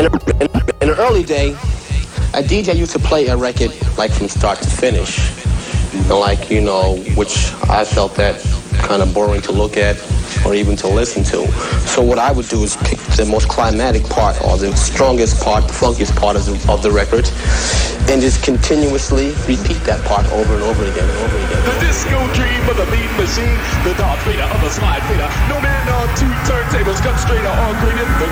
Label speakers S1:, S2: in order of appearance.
S1: In the early day, a DJ used to play a record like from start to finish, and like, which I felt that kind of boring to look at or even to listen to. So what I would do is pick the most climatic part or the strongest part, the funkiest part of the record, and just continuously repeat that part over and over again and over again.
S2: The disco dream of the beat machine, the Darth Vader of the slide fader. No man on two turntables, come straight or graded.